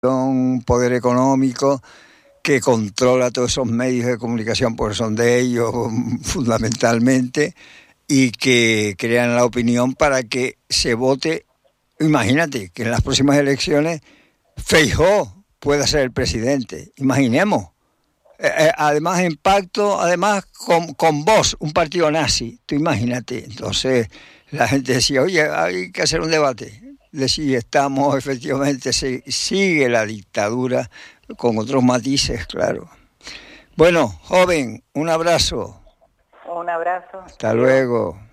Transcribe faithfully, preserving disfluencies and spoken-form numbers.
un poder económico que controla todos esos medios de comunicación, porque son de ellos fundamentalmente, y que crean la opinión para que se vote. Imagínate que en las próximas elecciones Feijóo pueda ser el presidente. Imaginemos. Eh, eh, además en pacto, además con, con Vox, un partido nazi. Tú imagínate. Entonces la gente decía, oye, hay que hacer un debate de si estamos efectivamente, se sigue la dictadura con otros matices, claro. Bueno, joven, un abrazo. Un abrazo. Hasta luego.